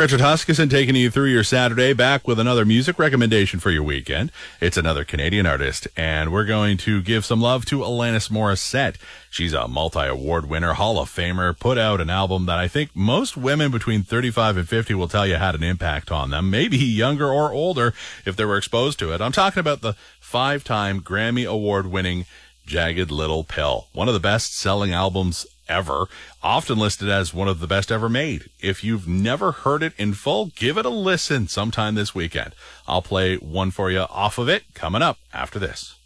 Richard Huskisson taking you through your Saturday, back with another music recommendation for your weekend. It's another Canadian artist, and we're going to give some love to Alanis Morissette. She's a multi-award winner, Hall of Famer, put out an album that I think most women between 35 and 50 will tell you had an impact on them, maybe younger or older if they were exposed to it. I'm talking about the 5-time Grammy Award-winning Jagged Little Pill, one of the best-selling albums ever, often listed as one of the best ever made. If you've never heard it in full, give it a listen sometime this weekend. I'll play one for you off of it coming up after this.